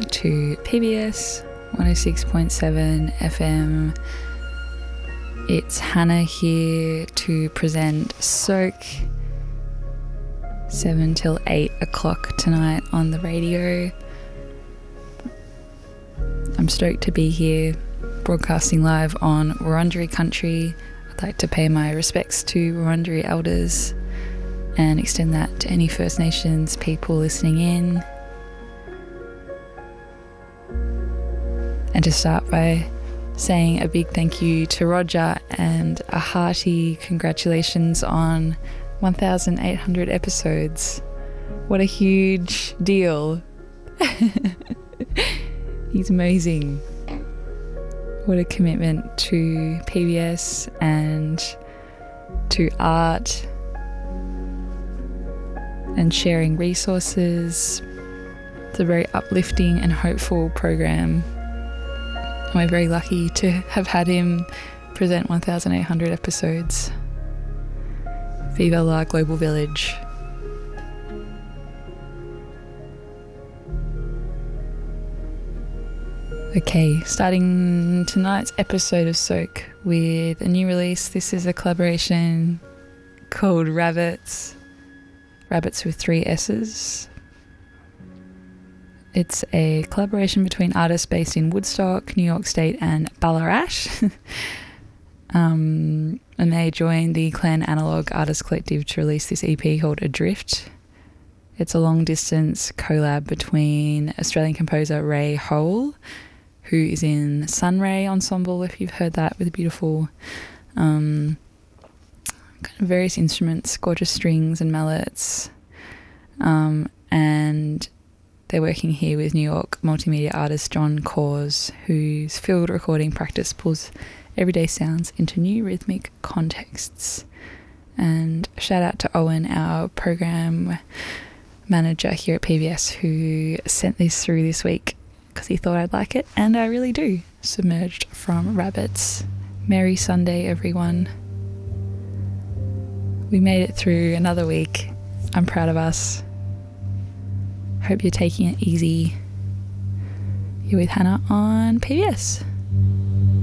to PBS 106.7 FM. It's Hannah here to present Soak 7 till 8 o'clock tonight on the radio. I'm stoked to be here broadcasting live on Wurundjeri country. I'd like to pay my respects to Wurundjeri elders and extend that to any First Nations people listening in. And to start by saying a big thank you to Roger and a hearty congratulations on 1,800 episodes. What a huge deal. He's amazing. What a commitment to PBS and to art and sharing resources. It's a very uplifting and hopeful program. We're very lucky to have had him present 1,800 episodes. Viva la Global Village. Okay, starting tonight's episode of Soak with a new release. This is a collaboration called Rabbits. Rabbits with 3 S's. It's a collaboration between artists based in Woodstock, New York State and Ballarat. And they joined the Clan Analog Artist Collective to release this EP called Adrift. It's a long-distance collab between Australian composer Ray Hole, who is in Sunray Ensemble, if you've heard that, with beautiful kind of various instruments, gorgeous strings and mallets. And they're working here with New York multimedia artist John Cause, whose field recording practice pulls everyday sounds into new rhythmic contexts. And shout out to Owen, our program manager here at PBS, who sent this through this week because he thought I'd like it, and I really do. Submerged from Rabbits. Merry Sunday, everyone. We made it through another week. I'm proud of us. Hope you're taking it easy. You're with Hannah on PBS.